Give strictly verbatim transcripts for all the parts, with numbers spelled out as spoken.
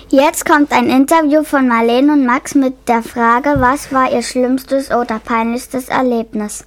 Jetzt kommt ein Interview von Marlene und Max mit der Frage, was war ihr schlimmstes oder peinlichstes Erlebnis?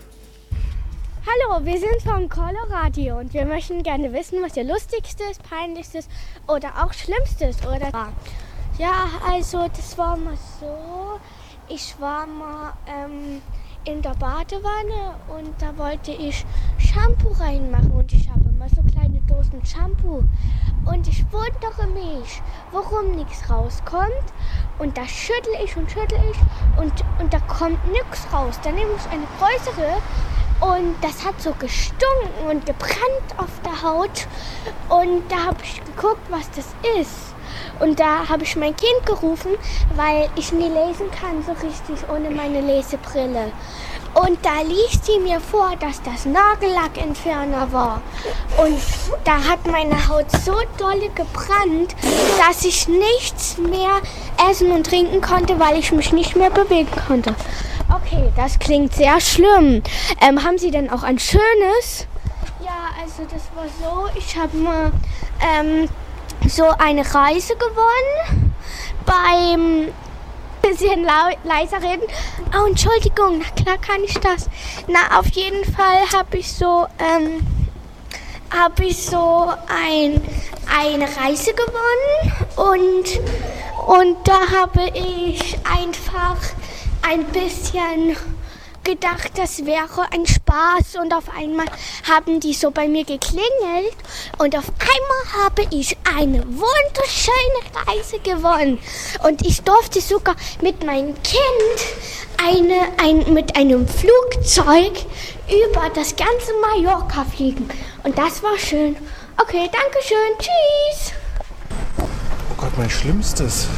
Hallo, wir sind von Coloradio und wir möchten gerne wissen, was ihr lustigstes, peinlichstes oder auch schlimmstes oder war. Ja, also das war mal so, ich war mal ähm, in der Badewanne und da wollte ich Shampoo reinmachen und ich habe immer so kleine Dosen Shampoo. Und ich wundere mich, warum nichts rauskommt. Und da schüttel ich und schüttel ich und, und da kommt nichts raus. Dann nehme ich eine größere und das hat so gestunken und gebrannt auf der Haut. Und da habe ich geguckt, was das ist. Und da habe ich mein Kind gerufen, weil ich nie lesen kann so richtig ohne meine Lesebrille. Und da liest sie mir vor, dass das Nagellackentferner war. Und da hat meine Haut so dolle gebrannt, dass ich nichts mehr essen und trinken konnte, weil ich mich nicht mehr bewegen konnte. Okay, das klingt sehr schlimm. Ähm, haben Sie denn auch ein schönes? Ja, also das war so, ich habe mal ähm, so eine Reise gewonnen beim... bisschen lau- leiser reden. Oh, Entschuldigung, na klar kann ich das. Na, auf jeden Fall habe ich so, ähm, habe ich so ein, eine Reise gewonnen und, und da habe ich einfach ein bisschen gedacht, das wäre ein Spaß und auf einmal haben die so bei mir geklingelt und auf einmal habe ich eine wunderschöne Reise gewonnen und ich durfte sogar mit meinem Kind eine, ein, mit einem Flugzeug über das ganze Mallorca fliegen und das war schön. Okay, danke schön, tschüss. Oh Gott, mein Schlimmstes.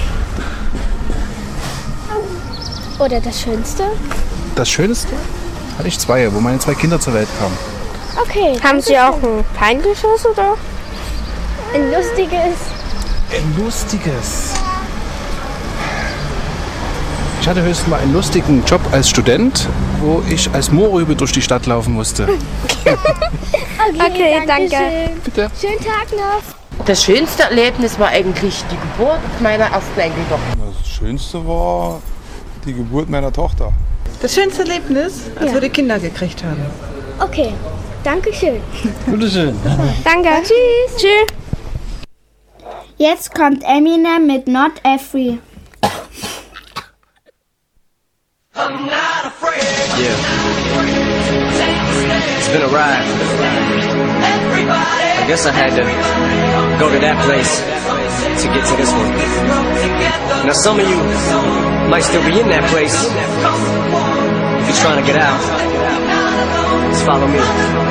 Oder das Schönste? Das Schönste hatte ich zwei, wo meine zwei Kinder zur Welt kamen. Okay. Haben Sie auch ein peinliches oder ein lustiges? Ein lustiges. Ich hatte höchstens mal einen lustigen Job als Student, wo ich als Mohrrübe durch die Stadt laufen musste. Okay, Okay, danke. schön. Bitte. Schönen Tag noch. Das schönste Erlebnis war eigentlich die Geburt meiner ersten Enkeltochter. Das Schönste war die Geburt meiner Tochter. Das schönste Erlebnis, als Ja. wir die Kinder gekriegt haben. Okay, danke schön. Bitteschön. Danke. Tschüss. Tschüss. Jetzt kommt Eminem mit Not Every. Yeah. It's been a ride. I guess I had to go to that place to get to this one. Now some of you might still be in that place. If you're trying to get out, just follow me.